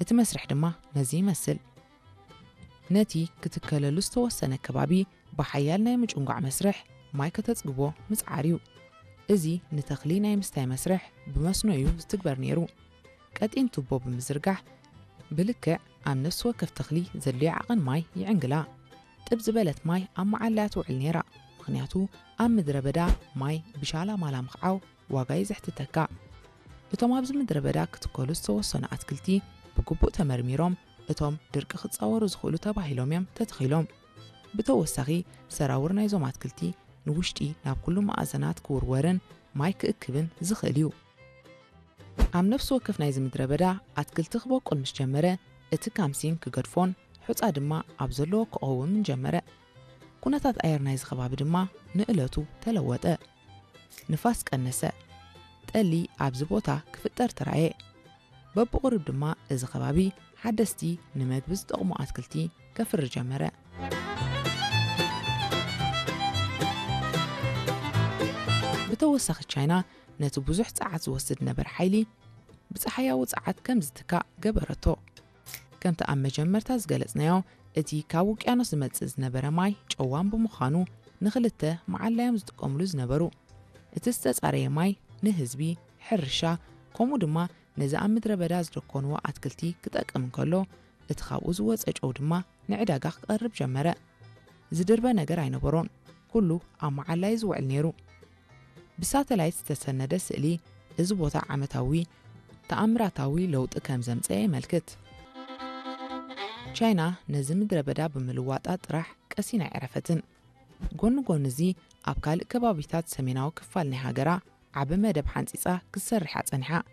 እቲ መስርሕ ድማ ነዚ ይመስል ነቲ ክትከለሉ ዝተወሰነ ከባቢ ብሓያል ናይ ምጭንጓዕ መስርሕ ማይ ከተጽግቦ ምጽዓርዩ እዚ ንተኽሊ ናይ ምስታይ መስርሕ ብመስኖ እዩ ዝትግበር ነይሩ ቀጢን ቱቦ ብምዝርጋሕ ብልክዕ ኣብ ነፍሲ ወከፍ ተኽሊ ዘድልዮ ዓቐን ማይ ይዕንግላ ጥብ ዝበለት ማይ ኣብ መዓልያ ትውዕል ነይራ ምኽንያቱ ኣብ ምድረ በዳ ማይ ብሻላ ማላ ምኽዓው ዋጋ ይዘሕትተካ እቶም ኣብዚ ምድረ በዳ ክትከሉ ዝተወሰኑ ኣትክልቲ ብግቡእ ተመርሚሮም እቶም ድርቂ ክጻወሩ ዝኽእሉ ተባሂሎም እዮም ተተኺሎም ብተወሳኺ ሰራውር ናይዞም ኣትክልቲ ንውሽጢ ናብ ኩሉ ማዕዘናት ክውርወርን ማይ ክእክብን ዝኽእል እዩ ኣብ ነፍሲ ወከፍ ናይዚ ምድረ በዳ ኣትክልቲ ክበቁል ምስ ጀመረ እቲ ካምሲን ክገድፎን ሑጻ ድማ ኣብ ዘለዎ ክቐውም ጀመረ ኩነታት ኣየር ናይዚ ከባቢ ድማ ንእለቱ ተለወጠ ንፋስ ቀነሰ ጠሊ ኣብዚ ቦታ ክፍጠር ተራየ በብቕርብ ድማ እዚ ከባቢ ሓደስቲ ንመግቢ ዝጠቕሙ ኣትክልቲ ከፍሪ ጀመረ ብተወሳኺ ቻይና ነቲ ብዙሕ ጸዓት ዝወስድ ነበር ሓይሊ ብፀሓያዊ ጸዓት ከም ዝትካእ ገበረቶ ከምቲ ኣብ መጀመርታ ዝገለጽናዮ እቲ ካብ ውቅያኖስ ዝመጽእ ዝነበረ ማይ ጨዋን ብምዃኑ ንኽልተ መዓላዮም ዝጥቀምሉ ዝነበሩ እቲ ዝተጻረየ ማይ ንህዝቢ ሕርሻ ከምኡ ድማ ነዚ ኣብ ምድረ በዳ ዝደኮንዎ ኣትክልቲ ክጠቅም እንከሎ እቲ ካብኡ ዝወፀ ጨው ድማ ንዕዳጋ ክቐርብ ጀመረ ዝድርበ ነገር ኣይነበሮን ኩሉ ኣብ መዓላይ ዝውዕል ነይሩ ብሳተላይት ዝተሰነደ ስእሊ እዚ ቦታ ዓመታዊ ተኣምራታዊ ለውጢ ከም ዘምጽአ የመልክት ቻይና ነዚ ምድረ በዳ ብምልዋጣ ጥራሕ ቀሲና ዕረፈትን ጎኑ ጎኑ እዚ ኣብ ካልእ ከባቢታት ሰሜናዊ ክፋል ናይ ሃገራ ዓብ መደብ ሓንፂፃ ክሰርሕ ፀኒሓ